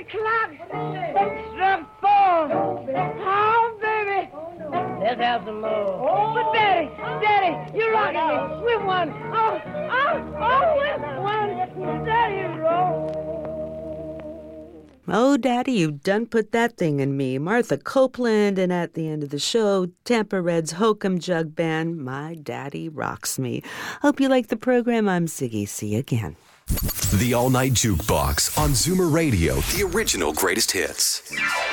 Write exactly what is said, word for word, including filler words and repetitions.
the clock struck four. Oh, baby. Let's have some more. Oh. But Daddy, Daddy, you're rocking me. With one. Oh, oh, oh, with one. Daddy, roll. Oh, Daddy, you done put that thing in me. Martha Copeland, and at the end of the show, Tampa Red's Hokum Jug Band, My Daddy Rocks Me. Hope you like the program. I'm Ziggy. See you again. The All Night Jukebox on Zoomer Radio, the original greatest hits.